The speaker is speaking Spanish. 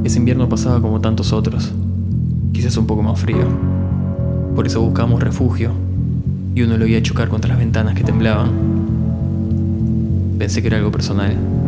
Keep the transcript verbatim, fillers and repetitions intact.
Ese invierno pasaba como tantos otros, quizás un poco más frío. Por eso buscábamos refugio, y uno lo oía chocar contra las ventanas que temblaban. Pensé que era algo personal.